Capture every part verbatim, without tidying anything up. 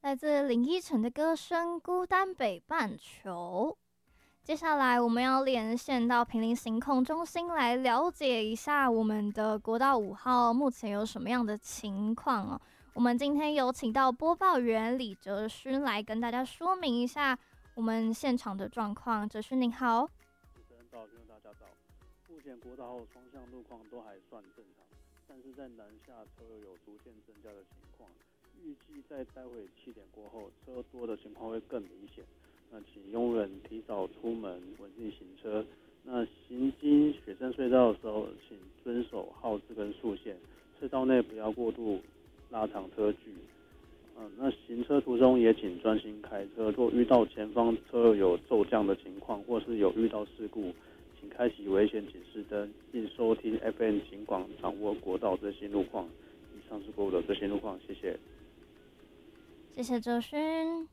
来自林依晨的歌声《孤单北半球》。接下来我们要连线到坪林行控中心来了解一下我们的国道五号目前有什么样的情况哦。我们今天有请到播报员李哲勋来跟大家说明一下我们现场的状况。哲勋您好。 主持人早，听众大家早。目前国道后双向路况都还算正常，但是在南下车有逐渐增加的情况。预计在待会七点过后，车多的情况会更明显。那请用人提早出门，稳定行车。那行经雪山隧道的时候，请遵守号志跟速线，隧道内不要过度拉长车距。嗯，那行车途中也请专心开车。若遇到前方车有骤降的情况，或是有遇到事故，请开启危险警示灯，并收听 F M 警广，掌握国道最新路况。以上是国道最新路况，谢谢。 谢谢哲勋。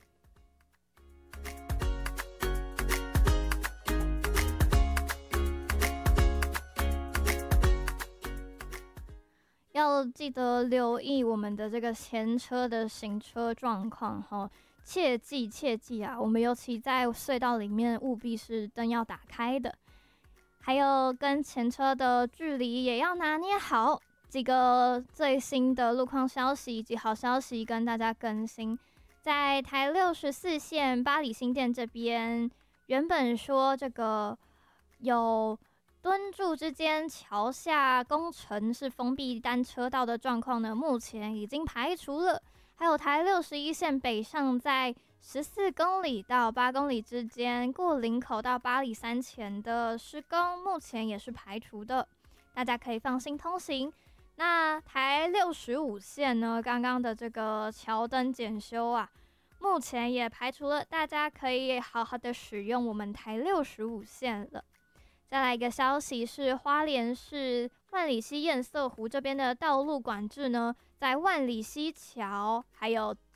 要记得留意我们的这个前车的行车状况哈，切记切记啊！我们尤其在隧道里面，务必是灯要打开的，还有跟前车的距离也要拿捏好。几个最新的路况消息以及好消息跟大家更新。在台六十四线八里新店这边，原本说这个有敦筑之间桥下工程是封闭单车道的状况呢，目前已经排除了。还有台六十一线北上在十四公里到八公里之间，过林口到八里山前的施工，目前也是排除的，大家可以放心通行。那台六十五线呢，刚刚的这个桥灯检修啊，目前也排除了，大家可以好好的使用我们台六十五线了。再来一个消息是，花莲市万里溪堰塞湖这边的道路管制呢，在万里溪桥还有